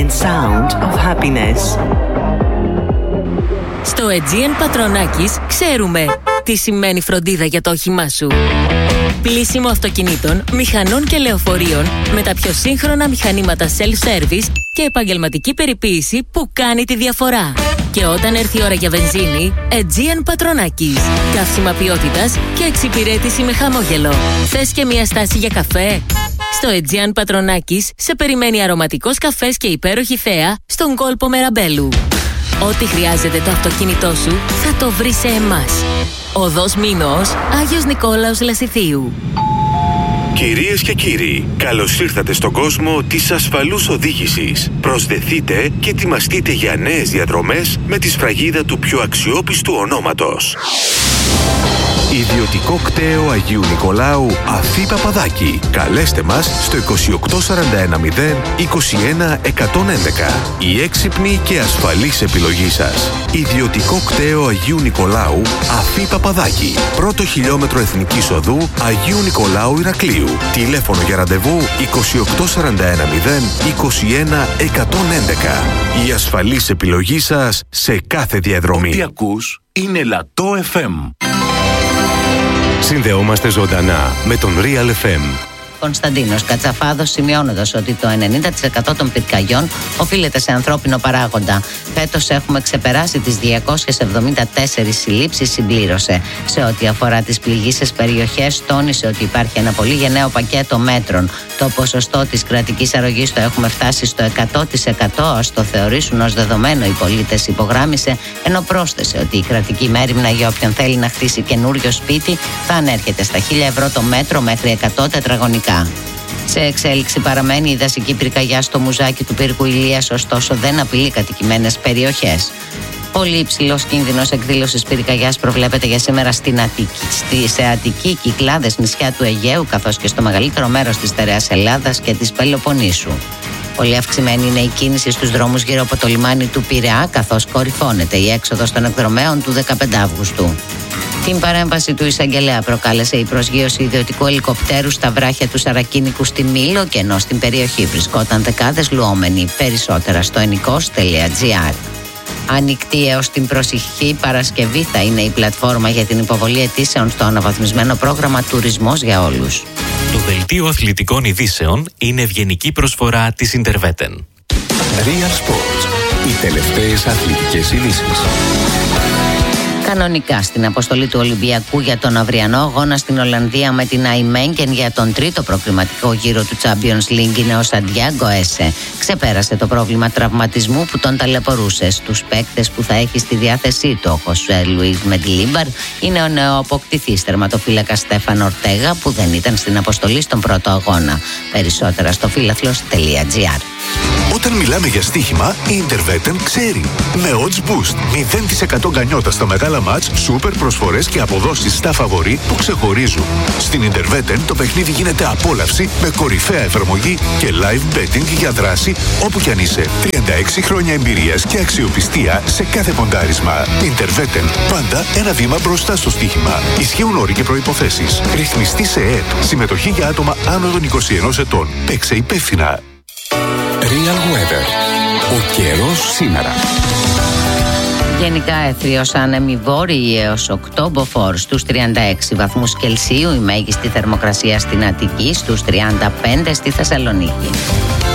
and sound of happiness. Στο Aegean Πατρονάκης ξέρουμε τι σημαίνει φροντίδα για το όχημά σου. Πλύσιμο αυτοκινήτων, μηχανών και λεωφορείων με τα πιο σύγχρονα μηχανήματα self-service και επαγγελματική περιποίηση που κάνει τη διαφορά. Και όταν έρθει η ώρα για βενζίνη, Aegean Πατρονάκης. Καύσιμα ποιότητας και εξυπηρέτηση με χαμόγελο. Θες και μια στάση για καφέ? Στο Aegean Πατρονάκης σε περιμένει αρωματικός καφές και υπέροχη θέα στον κόλπο Μεραμπέλου. Ό,τι χρειάζεται το αυτοκίνητό σου θα το βρει σε εμάς. Οδός Μήνος, Άγιος Νικόλαος Λασιθίου. Κυρίες και κύριοι, καλώς ήρθατε στον κόσμο της ασφαλούς οδήγησης. Προσδεθείτε και ετοιμαστείτε για νέες διαδρομές με τη σφραγίδα του πιο αξιόπιστου ονόματος. Ιδιωτικό κτέο Αγίου Νικολάου Αφή Παπαδάκη. Καλέστε μας στο 2841 021 111. Η έξυπνη και ασφαλής επιλογή σας. Ιδιωτικό κτέο Αγίου Νικολάου Αφή Παπαδάκη. Πρώτο χιλιόμετρο Εθνικής Οδού Αγίου Νικολάου Ηρακλείου. Τηλέφωνο για ραντεβού 2841 021 111. Η ασφαλής επιλογή σας σε κάθε διαδρομή. Ό,τι ακούς είναι Λατό FM. Συνδεόμαστε ζωντανά με τον Real FM. Κωνσταντίνος Κατσαφάδος, σημειώνοντας ότι το 90% των πυρκαγιών οφείλεται σε ανθρώπινο παράγοντα. Φέτος έχουμε ξεπεράσει τις 274 συλλήψεις, συμπλήρωσε. Σε ό,τι αφορά τις πληγείσες περιοχές, τόνισε ότι υπάρχει ένα πολύ γενναίο πακέτο μέτρων. Το ποσοστό της κρατικής αρρωγής το έχουμε φτάσει στο 100%, ας το θεωρήσουν ως δεδομένο οι πολίτες, υπογράμμισε, ενώ πρόσθεσε ότι η κρατική μέριμνα για όποιον θέλει να χτίσει καινούριο σπίτι θα ανέρχεται στα 1.000 ευρώ το μέτρο μέχρι 100 τετραγωνικά. Σε εξέλιξη παραμένει η δασική πυρκαγιά στο Μουζάκι του πύργου Ηλίας, ωστόσο δεν απειλεί κατοικημένες περιοχές. Πολύ υψηλός κίνδυνος εκδήλωσης πυρκαγιάς προβλέπεται για σήμερα στην Αττική, σε Αττική, Κυκλάδες, νησιά του Αιγαίου, καθώς και στο μεγαλύτερο μέρος της Στερεάς Ελλάδας και της Πελοποννήσου. Πολύ αυξημένη είναι η κίνηση στους δρόμους γύρω από το λιμάνι του Πειραιά, καθώς κορυφώνεται η έξοδος των εκδρομέων του 15 Αυγούστου. Την παρέμβαση του εισαγγελέα προκάλεσε η προσγείωση ιδιωτικού ελικοπτέρου στα βράχια του Σαρακίνικου στη Μήλο, και ενώ στην περιοχή βρισκόταν δεκάδες λουόμενοι. Περισσότερα στο ενικός.gr. Ανοιχτή έως την προσεχή Παρασκευή θα είναι η πλατφόρμα για την υποβολή αιτήσεων στο αναβαθμισμένο πρόγραμμα Τουρισμός για Όλους. Το δελτίο αθλητικών ειδήσεων είναι ευγενική προσφορά της Interveten. Real Sports. Οι τελευταίες αθλητικές ειδήσεις. Κανονικά στην αποστολή του Ολυμπιακού για τον αυριανό αγώνα στην Ολλανδία με την Αϊμένγκεν για τον τρίτο προκριματικό γύρο του Champions League είναι ο Σαντιάγκο Έσε. Ξεπέρασε το πρόβλημα τραυματισμού που τον ταλαιπωρούσε. Στους παίκτες που θα έχει στη διάθεσή του ο Χωσέ Λουίς Μεντιλίμπαρ είναι ο νεοαποκτηθής τερματοφύλακας Στέφαν Ορτέγα, που δεν ήταν στην αποστολή στον πρώτο αγώνα. Περισσότερα στο φύλαθλος.gr. Όταν μιλάμε για στοίχημα, η Interveten ξέρει. Με Odds Boost, 0% γκανιότα στα μεγάλα μάτς, σούπερ προσφορές και αποδόσεις στα φαβορί που ξεχωρίζουν. Στην Interveten το παιχνίδι γίνεται απόλαυση με κορυφαία εφαρμογή και live betting για δράση όπου κι αν είσαι. 36 χρόνια εμπειρίας και αξιοπιστία σε κάθε ποντάρισμα. Interveten, πάντα ένα βήμα μπροστά στο στοίχημα. Ισχύουν όροι και προϋποθέσεις. Ρυθμιστή σε ΕΕΠ. Συμμετοχή για άτομα άνω των 21 ετών. Παίξε υπεύθυνα. Real Weather. Ο καιρός σήμερα. Γενικά έθριος άνεμοι βόρειοι έως 8 μποφόρ στους 36 βαθμούς Κελσίου, η μέγιστη θερμοκρασία στην Αττική στους 35 στη Θεσσαλονίκη.